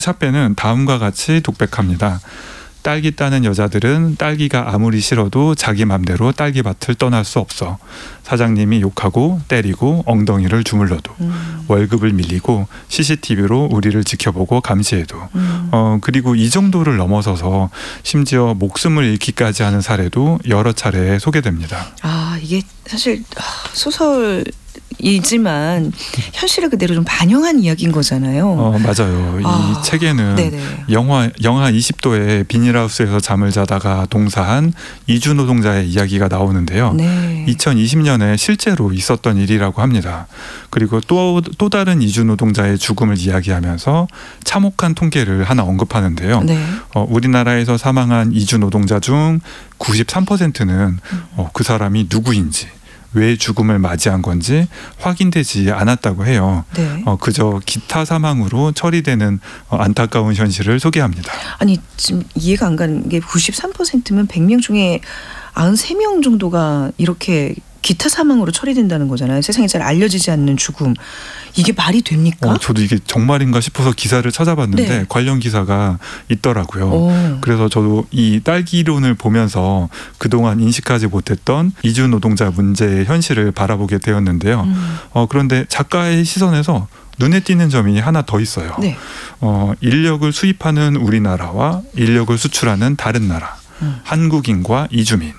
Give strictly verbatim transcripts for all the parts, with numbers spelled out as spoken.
샤페는 다음과 같이 독백합니다. 딸기 따는 여자들은 딸기가 아무리 싫어도 자기 맘대로 딸기밭을 떠날 수 없어. 사장님이 욕하고 때리고 엉덩이를 주물러도 음. 월급을 밀리고 씨씨티비로 우리를 지켜보고 감시해도 음. 어, 그리고 이 정도를 넘어서서 심지어 목숨을 잃기까지 하는 사례도 여러 차례 소개됩니다. 아, 이게 사실 소설 이지만 현실을 그대로 좀 반영한 이야기인 거잖아요. 어, 맞아요. 아, 이 책에는 네네. 영하, 영하 이십 도의 비닐하우스에서 잠을 자다가 동사한 이주 노동자의 이야기가 나오는데요. 네. 이천이십 년에 실제로 있었던 일이라고 합니다. 그리고 또, 또 다른 이주 노동자의 죽음을 이야기하면서 참혹한 통계를 하나 언급하는데요. 네. 어, 우리나라에서 사망한 이주 노동자 중 구십삼 퍼센트는 어, 그 사람이 누구인지 왜 죽음을 맞이한 건지 확인되지 않았다고 해요. 네. 어, 그저 기타 사망으로 처리되는 어, 안타까운 현실을 소개합니다. 아니 지금 이해가 안 가는 게 구십삼 퍼센트면 백 명 중에 구십삼 명 정도가 이렇게 기타 사망으로 처리된다는 거잖아요. 세상에 잘 알려지지 않는 죽음. 이게 말이 됩니까? 어, 저도 이게 정말인가 싶어서 기사를 찾아봤는데 네. 관련 기사가 있더라고요. 오. 그래서 저도 이 딸기론을 보면서 그동안 인식하지 못했던 이주 노동자 문제의 현실을 바라보게 되었는데요. 음. 어, 그런데 작가의 시선에서 눈에 띄는 점이 하나 더 있어요. 네. 어, 인력을 수입하는 우리나라와 인력을 수출하는 다른 나라, 음. 한국인과 이주민,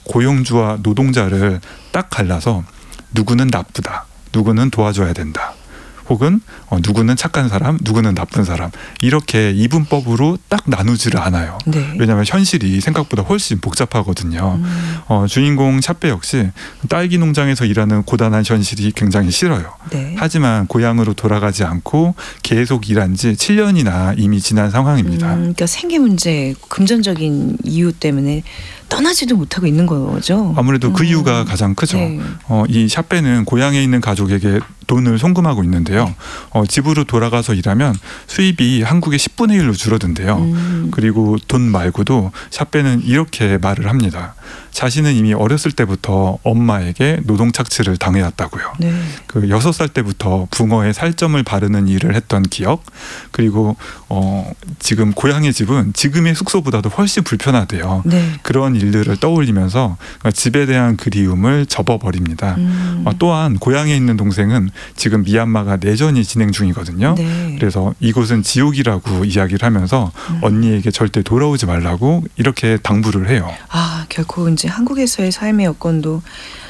고용주와 노동자를 딱 갈라서 누구는 나쁘다, 누구는 도와줘야 된다. 혹은 어, 누구는 착한 사람, 누구는 나쁜 사람 이렇게 이분법으로 딱 나누지를 않아요. 네. 왜냐하면 현실이 생각보다 훨씬 복잡하거든요. 음. 어, 주인공 샤페 역시 딸기 농장에서 일하는 고단한 현실이 굉장히 싫어요. 네. 하지만 고향으로 돌아가지 않고 계속 일한 지 칠 년이나 이미 지난 상황입니다. 음, 그러니까 생계 문제, 금전적인 이유 때문에 떠나지도 못하고 있는 거죠. 아무래도 그 음. 이유가 가장 크죠. 네. 어, 이 샤페는 고향에 있는 가족에게 돈을 송금하고 있는데요. 네. 어, 집으로 돌아가서 일하면 수입이 한국의 십분의 일로 줄어든대요. 음. 그리고 돈 말고도 샤페는 이렇게 말을 합니다. 자신은 이미 어렸을 때부터 엄마에게 노동착취를 당해왔다고요. 네. 그 여섯 살 때부터 붕어에 살점을 바르는 일을 했던 기억, 그리고 어, 지금 고향의 집은 지금의 숙소보다도 훨씬 불편하대요. 네. 그런 일들을 떠올리면서 집에 대한 그리움을 접어버립니다. 음. 어, 또한 고향에 있는 동생은 지금 미얀마가 내전이 진행 중이거든요. 네. 그래서 이곳은 지옥이라고 이야기를 하면서 음. 언니에게 절대 돌아오지 말라고 이렇게 당부를 해요. 아, 결코 이제 한국에서의 삶의 여건도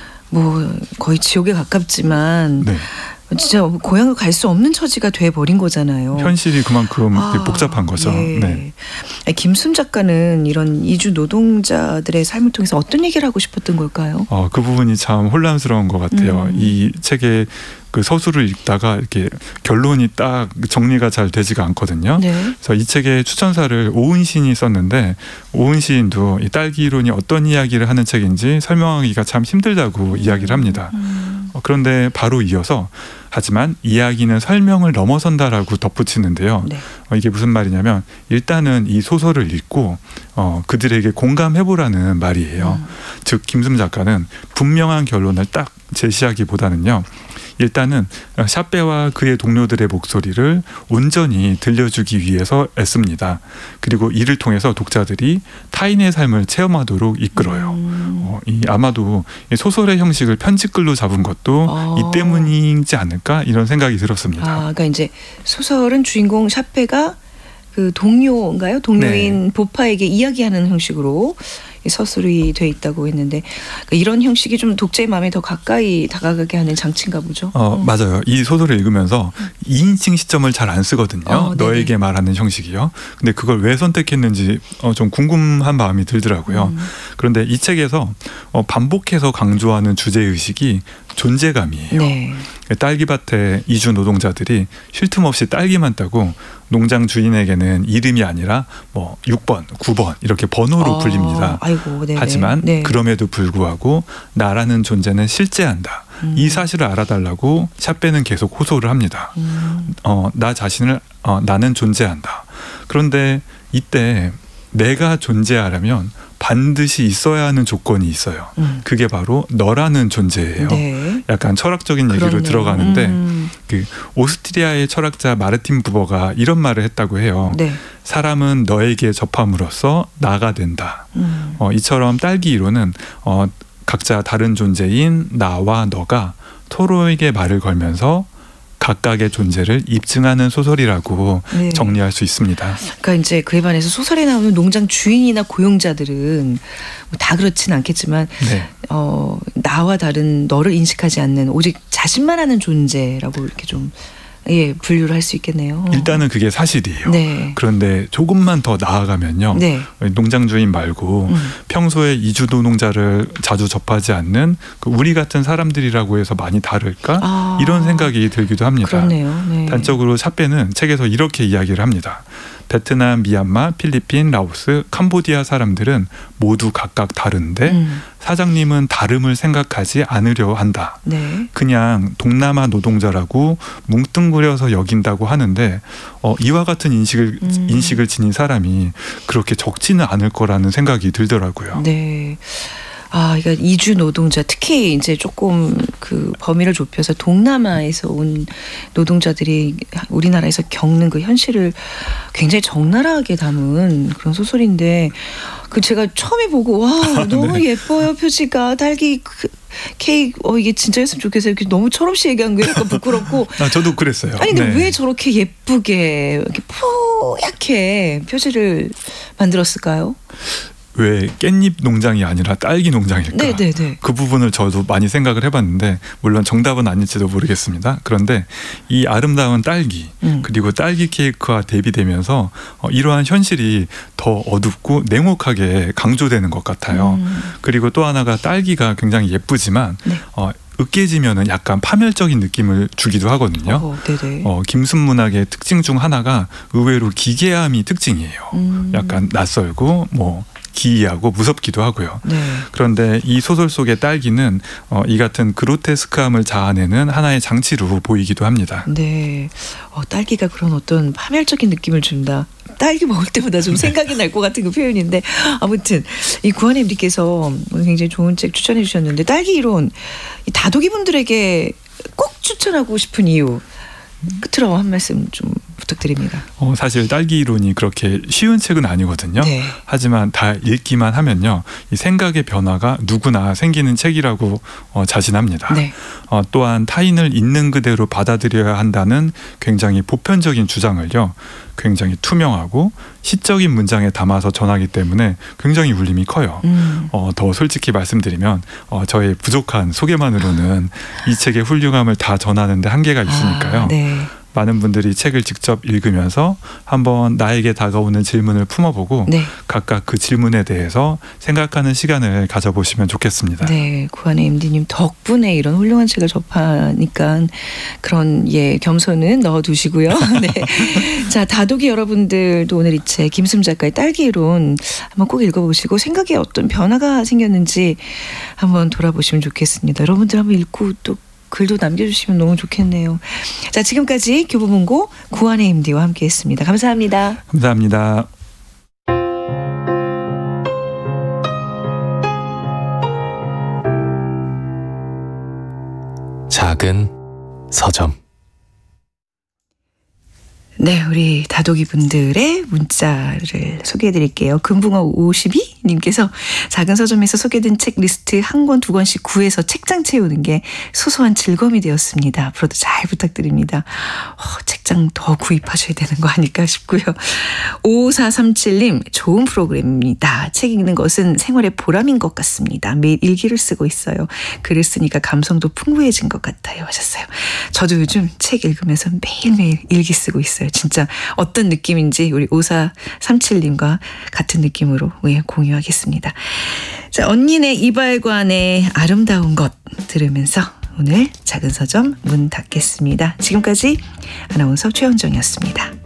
뭐 거의 지옥에 가깝지만 네. 진짜 고향을 갈 수 없는 처지가 돼버린 거잖아요. 현실이 그만큼 아, 복잡한 거죠. 예. 네. 김순 작가는 이런 이주 노동자들의 삶을 통해서 어떤 얘기를 하고 싶었던 걸까요? 어, 그 부분이 참 혼란스러운 것 같아요. 음. 이 책의 그 서술을 읽다가 이렇게 결론이 딱 정리가 잘 되지가 않거든요. 네. 그래서 이 책의 추천사를 오은 시인이 썼는데 오은 시인도 이 딸기론이 어떤 이야기를 하는 책인지 설명하기가 참 힘들다고 음. 이야기를 합니다. 음. 어, 그런데 바로 이어서 하지만 이야기는 설명을 넘어선다라고 덧붙이는데요. 네. 어, 이게 무슨 말이냐면 일단은 이 소설을 읽고 어, 그들에게 공감해보라는 말이에요. 음. 즉 김순 작가는 분명한 결론을 딱 제시하기보다는요. 일단은 샤페와 그의 동료들의 목소리를 온전히 들려주기 위해서 애씁니다. 그리고 이를 통해서 독자들이 타인의 삶을 체험하도록 이끌어요. 음. 어, 이 아마도 이 소설의 형식을 편집글로 잡은 것도 아. 이 때문이지 않을까 이런 생각이 들었습니다. 아, 그러니까 이제 소설은 주인공 샤페가 그 동료인가요? 동료인 네. 보파에게 이야기하는 형식으로 서술이 돼 있다고 했는데 그러니까 이런 형식이 좀 독자의 마음에 더 가까이 다가가게 하는 장치인가 보죠. 어, 어. 맞아요. 이 소설을 읽으면서 음. 이인칭 시점을 잘 안 쓰거든요. 어, 너에게 말하는 형식이요. 근데 그걸 왜 선택했는지 어, 좀 궁금한 마음이 들더라고요. 음. 그런데 이 책에서 어, 반복해서 강조하는 주제의식이 존재감이에요. 네. 딸기밭의 이주 노동자들이 쉴 틈 없이 딸기만 따고 농장 주인에게는 이름이 아니라 뭐 육 번, 구 번 이렇게 번호로 아, 불립니다. 아이고, 하지만 네. 그럼에도 불구하고 나라는 존재는 실제한다. 음. 이 사실을 알아달라고 샤페는 계속 호소를 합니다. 음. 어, 나 자신을 어, 나는 존재한다. 그런데 이때 내가 존재하려면 반드시 있어야 하는 조건이 있어요. 음. 그게 바로 너라는 존재예요. 네. 약간 철학적인 얘기로 그렇네요. 들어가는데 음. 그 오스트리아의 철학자 마르틴 부버가 이런 말을 했다고 해요. 네. 사람은 너에게 접함으로써 나가 된다. 음. 어, 이처럼 딸기 이론은 어, 각자 다른 존재인 나와 너가 서로에게 말을 걸면서 각각의 존재를 입증하는 소설이라고 네. 정리할 수 있습니다. 그러니까 이제 그에 반해서 소설에 나오는 농장 주인이나 고용자들은 뭐 다 그렇진 않겠지만 네. 어, 나와 다른 너를 인식하지 않는 오직 자신만 하는 존재라고 이렇게 좀 예, 분류를 할 수 있겠네요. 일단은 그게 사실이에요. 네. 그런데 조금만 더 나아가면요. 네. 농장 주인 말고 음. 평소에 이주노동자를 자주 접하지 않는 그 우리 같은 사람들이라고 해서 많이 다를까? 아. 이런 생각이 들기도 합니다. 그렇네요. 네. 단적으로 샤페는 책에서 이렇게 이야기를 합니다. 베트남, 미얀마, 필리핀, 라오스, 캄보디아 사람들은 모두 각각 다른데 음. 사장님은 다름을 생각하지 않으려 한다. 네. 그냥 동남아 노동자라고 뭉뚱그려서 여긴다고 하는데 어, 이와 같은 인식을 음. 인식을 지닌 사람이 그렇게 적지는 않을 거라는 생각이 들더라고요. 네. 아, 그러니까 이주 노동자 특히 이제 조금 그 범위를 좁혀서 동남아에서 온 노동자들이 우리나라에서 겪는 그 현실을 굉장히 적나라하게 담은 그런 소설인데 그 제가 처음에 보고 와 너무 네. 예뻐요 표지가 딸기 그 케이크 어 이게 진짜였으면 좋겠어요. 이렇게 너무 철없이 얘기한 게 약간 부끄럽고. 아 저도 그랬어요. 아니 근데 네. 왜 저렇게 예쁘게 이렇게 뽀얗게 표지를 만들었을까요? 왜 깻잎 농장이 아니라 딸기 농장일까? 네네네. 그 부분을 저도 많이 생각을 해봤는데 물론 정답은 아닐지도 모르겠습니다. 그런데 이 아름다운 딸기 음. 그리고 딸기 케이크와 대비되면서 어, 이러한 현실이 더 어둡고 냉혹하게 강조되는 것 같아요. 음. 그리고 또 하나가 딸기가 굉장히 예쁘지만 네. 어, 으깨지면은 약간 파멸적인 느낌을 주기도 하거든요. 어, 네네. 어, 김순 문학의 특징 중 하나가 의외로 기괴함이 특징이에요. 음. 약간 낯설고 뭐 기이하고 무섭기도 하고요. 네. 그런데 이 소설 속의 딸기는 어, 이 같은 그로테스크함을 자아내는 하나의 장치로 보이기도 합니다. 네, 어, 딸기가 그런 어떤 파멸적인 느낌을 준다. 딸기 먹을 때마다 좀 생각이 날 것 같은 그 표현인데 아무튼 이 구한엠님께서 굉장히 좋은 책 추천해 주셨는데 딸기 이론 이 다독이 분들에게 꼭 추천하고 싶은 이유 끝으로 한 말씀 좀 부탁드립니다. 어, 사실 딸기 이론이 그렇게 쉬운 책은 아니거든요. 네. 하지만 다 읽기만 하면요. 이 생각의 변화가 누구나 생기는 책이라고 어, 자신합니다. 네. 어, 또한 타인을 있는 그대로 받아들여야 한다는 굉장히 보편적인 주장을요. 굉장히 투명하고 시적인 문장에 담아서 전하기 때문에 굉장히 울림이 커요. 음. 어, 더 솔직히 말씀드리면 어, 저의 부족한 소개만으로는 이 책의 훌륭함을 다 전하는데 한계가 있으니까요. 아, 네. 많은 분들이 책을 직접 읽으면서 한번 나에게 다가오는 질문을 품어보고 네. 각각 그 질문에 대해서 생각하는 시간을 가져보시면 좋겠습니다. 네, 구한의 엠디님 덕분에 이런 훌륭한 책을 접하니까 그런 예 겸손은 넣어두시고요. 네, 자 다독이 여러분들도 오늘 이 책 김순 작가의 딸기 이론 한번 꼭 읽어보시고 생각에 어떤 변화가 생겼는지 한번 돌아보시면 좋겠습니다. 여러분들 한번 읽고 또 글도 남겨주시면 너무 좋겠네요. 자, 지금까지 교보문고 구한의 엠디와 함께했습니다. 감사합니다. 감사합니다. 작은 서점. 네, 우리 다독이 분들의 문자를 소개해드릴게요. 금붕어 오십이 님께서 작은 서점에서 소개된 책 리스트 한 권, 두 권씩 구해서 책장 채우는 게 소소한 즐거움이 되었습니다. 앞으로도 잘 부탁드립니다. 어, 책장 더 구입하셔야 되는 거 아닐까 싶고요. 오사삼칠 님 좋은 프로그램입니다. 책 읽는 것은 생활의 보람인 것 같습니다. 매일 일기를 쓰고 있어요. 글을 쓰니까 감성도 풍부해진 것 같아요 하셨어요. 저도 요즘 책 읽으면서 매일매일 일기 쓰고 있어요. 진짜 어떤 느낌인지 우리 오사삼칠 님과 같은 느낌으로 공유하겠습니다. 자, 언니네 이발관의 아름다운 것 들으면서 오늘 작은 서점 문 닫겠습니다. 지금까지 아나운서 최현정이었습니다.